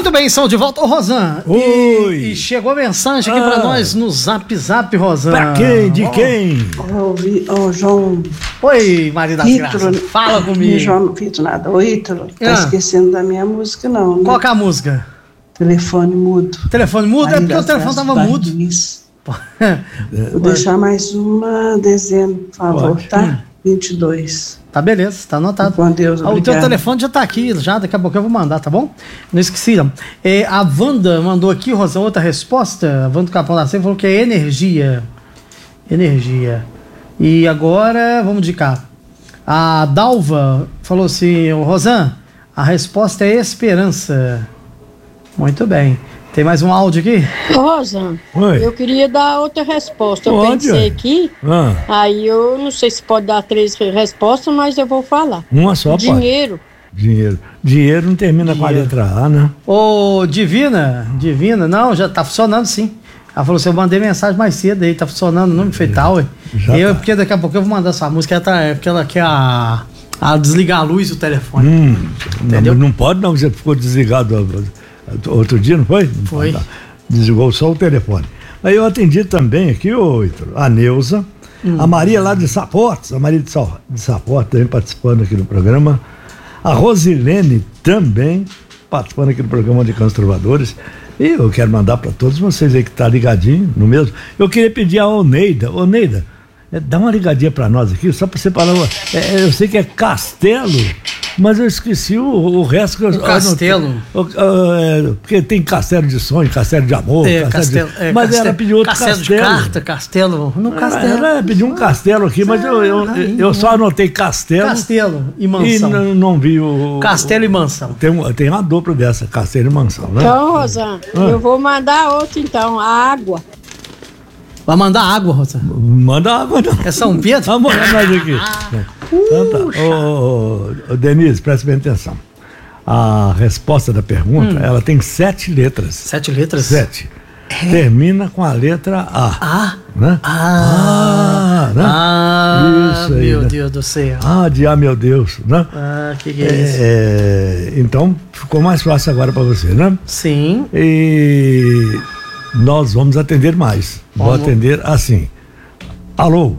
Muito bem, estamos de volta. Ô, Rosan. Oi. E chegou a mensagem aqui pra nós no Zap Zap, Rosan. Pra quem? De quem? João. Oi, Maria das Graças. Fala comigo. João, não Vitor, nada. Ô, Ítalo, tá esquecendo da minha música, não, né? Qual que é a música? Telefone mudo. Telefone mudo? Maria É porque o das telefone Graças tava mudo. Vou deixar mais uma dezena, por favor, tá? 22. Tá, beleza, tá anotado. Com Deus, o teu telefone já tá aqui, já daqui a pouco eu vou mandar, tá bom? Não esqueci, não. A Wanda mandou aqui, Rosa, outra resposta. A Wanda do Capão da Serra falou que é energia. Energia. E agora, vamos de cá. A Dalva falou assim, Rosan, a resposta é esperança. Muito bem. Tem mais um áudio aqui? Rosa, eu queria dar outra resposta. Eu pensei aqui, aí eu não sei se pode dar 3 respostas, mas eu vou falar. Uma só, Dinheiro. Dinheiro. Dinheiro não termina com a letra A, né? Ô, Divina, não, já tá funcionando sim. Ela falou assim, eu mandei mensagem mais cedo aí, tá funcionando, o número fetal, ué. Porque daqui a pouco eu vou mandar sua música, porque ela quer a desligar a luz do telefone. Entendeu? Não pode não, você ficou desligado outro dia, não foi? Não foi. Desligou só o telefone. Aí eu atendi também aqui, a Neuza, a Maria lá de Saportes, a Maria de Saportes também participando aqui do programa, a Rosilene também participando aqui do programa de Cantos Trovadores. E eu quero mandar para todos vocês aí que tá ligadinho no mesmo. Eu queria pedir a Oneida, dá uma ligadinha para nós aqui, só para separar. Eu sei que é Castelo, mas eu esqueci o resto que eu. Castelo. Porque tem Castelo de Sonho, Castelo de Amor. Mas ela pediu outro Castelo. De carta, Castelo. No Castelo. Ela pediu um Castelo aqui, mas eu só anotei Castelo. Castelo e Mansão. E não vi o. Castelo e Mansão. Tem uma dupla dessa, Castelo e Mansão, né? Então, Rosa, eu vou mandar outra então, a água. Vai mandar água, Rosa? Manda água, não. É São Pedro? Vamos lá nós aqui. Então tá. Ô, Denise, preste bem atenção. A resposta da pergunta, ela tem 7 letras. 7 letras? 7. Termina com a letra A. Né? Né? Isso aí, meu, né? Deus do céu. Meu Deus, né? Que é isso? Então, ficou mais fácil agora para você, né? Sim. E nós vamos atender mais. Vou atender assim. Alô?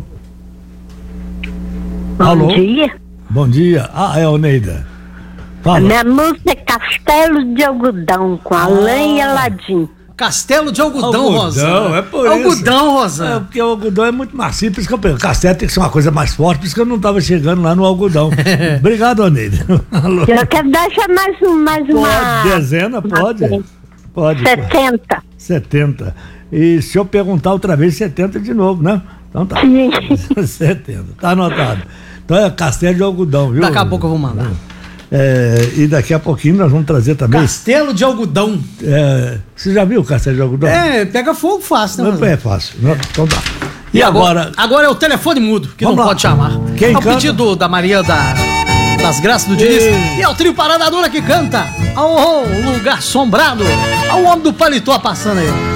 Bom dia. Bom dia. É a Oneida. Fala. A minha música é Castelo de Algodão, com Alain e Aladim. Castelo de algodão, Rosa. É por algodão, Rosa. Porque o algodão é muito macio, por isso que eu penso. Castelo tem que ser uma coisa mais forte, por isso que eu não estava chegando lá no algodão. Obrigado, Oneida. Eu quero deixar mais uma. Dezena, pode? Pode. 70. 70. E se eu perguntar outra vez, 70 de novo, né? Então tá. Sim. 70. Tá anotado. Então é Castelo de Algodão, viu? Daqui a pouco eu vou mandar. E daqui a pouquinho nós vamos trazer também. Castelo de Algodão. Você já viu o Castelo de Algodão? Pega fogo fácil, né? É fácil. Então tá. E agora? Agora é o telefone mudo, que não pode chamar. Quem é o canta? pedido da Maria das Graças do Diniz. E é o trio Parada Dura que canta. Ao lugar assombrado. Ao homem do paletó passando aí.